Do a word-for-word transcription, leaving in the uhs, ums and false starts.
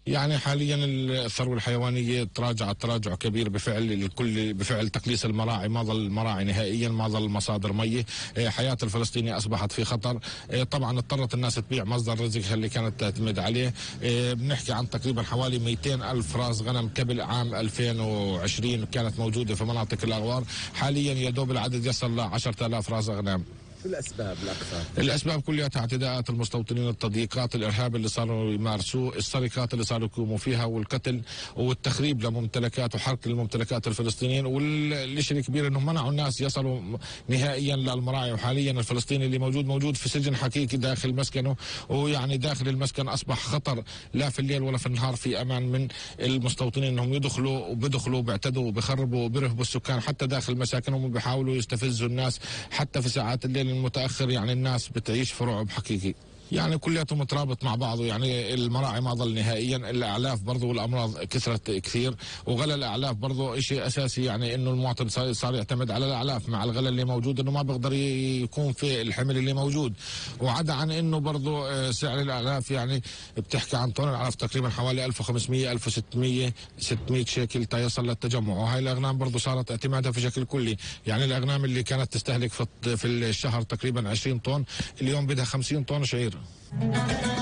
يعني حاليا الثروة الحيوانية تراجعت تراجع كبير بفعل الكل بفعل تقليص المراعي، ما ظل مراعي نهائيا، ما ظل مصادر مية، حياة الفلسطيني أصبحت في خطر. طبعا اضطرت الناس تبيع مصدر رزقها اللي كانت تعتمد عليه. بنحكي عن تقريبا حوالي مئتين ألف راس غنم قبل عام ألفين وعشرين كانت موجودة في مناطق الأغوار، حاليا يا دوب العدد يصل ل عشرة آلاف راس غنم. شو الأسباب الأكثر؟ الأسباب كلها اعتداءات المستوطنين، التضييقات، الإرهاب اللي صاروا يمارسوه، السرقات اللي صاروا يقوموا فيها، والقتل والتخريب لممتلكات وحرق الممتلكات الفلسطينيين. والشيء الكبير انهم منعوا الناس يصلوا نهائيا للمراعي. وحاليا الفلسطيني اللي موجود موجود في سجن حقيقي داخل مسكنه، ويعني داخل المسكن أصبح خطر، لا في الليل ولا في النهار في أمان من المستوطنين انهم يدخلوا وبيدخلوا وبيعتدوا وبيخربوا وبيرهبوا السكان حتى داخل مساكنهم، وبيحاولوا يستفزوا الناس حتى في ساعات الليل المتأخر. يعني الناس بتعيش في رعب حقيقي، يعني كلياته مترابط مع بعضه. يعني المراعي ما ظل نهائيا، الاعلاف برضه والامراض كثرت كثير، وغلا الاعلاف برضه شيء اساسي. يعني انه المواطن صار يعتمد على الاعلاف مع الغلا اللي موجود، انه ما بيقدر يكون في الحمل اللي موجود. وعدا عن انه برضه سعر الاعلاف، يعني بتحكي عن طن الاعلاف تقريبا حوالي ألف وخمسمئة ألف وستمئة ستمئة شيكل تيصل للتجمع. وهي الاغنام برضه صارت اعتمادها في شكل كلي. يعني الاغنام اللي كانت تستهلك في الشهر تقريبا عشرين طن، اليوم بدها خمسين طن شعير.